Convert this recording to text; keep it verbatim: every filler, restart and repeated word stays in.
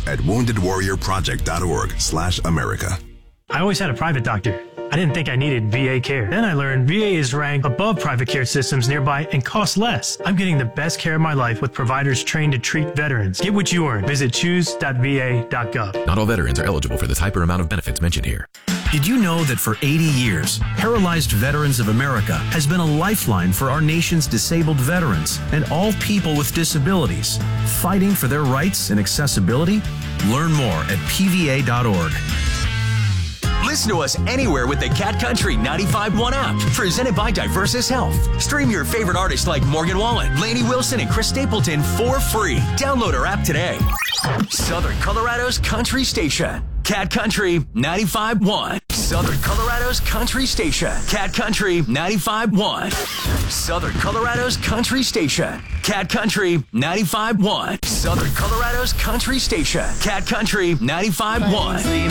at wounded warrior project dot org slash America. I always had a private doctor. I didn't think I needed V A care. Then I learned V A is ranked above private care systems nearby and costs less. I'm getting the best care of my life with providers trained to treat veterans. Get what you earn. Visit choose dot v a dot gov. Not all veterans are eligible for the type or amount of benefits mentioned here. Did you know that for eighty years, Paralyzed Veterans of America has been a lifeline for our nation's disabled veterans and all people with disabilities, fighting for their rights and accessibility? Learn more at p v a dot org. Listen to us anywhere with the Cat Country ninety-five point one app, presented by Diversus Health. Stream your favorite artists like Morgan Wallen, Lainey Wilson, and Chris Stapleton for free. Download our app today. Southern Colorado's country station, Cat Country ninety-five point one. Southern Colorado's country station, Cat Country ninety-five point one. Southern Colorado's country station, Cat Country ninety-five point one. Southern Colorado's country station, Cat Country ninety-five point one.